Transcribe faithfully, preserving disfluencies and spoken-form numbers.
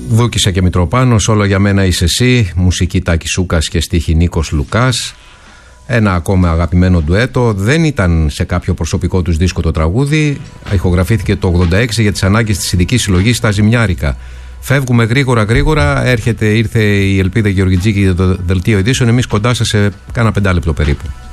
Δούκησα και Μητροπάνος, Όλο για μένα είσαι εσύ, μουσική Τάκη Σούκας και στίχη Νίκος Λουκάς. Ένα ακόμα αγαπημένο ντουέτο. Δεν ήταν σε κάποιο προσωπικό τους δίσκο το τραγούδι. Ηχογραφήθηκε το ογδόντα έξι για τις ανάγκες της ειδικής συλλογής στα Ζημιάρικα. Φεύγουμε γρήγορα γρήγορα. Έρχεται, ήρθε η Ελπίδα Γεωργιτζίκη για το δελτίο ειδήσεων. Εμείς κοντά σας σε κάνα πεντάλεπτο περίπου.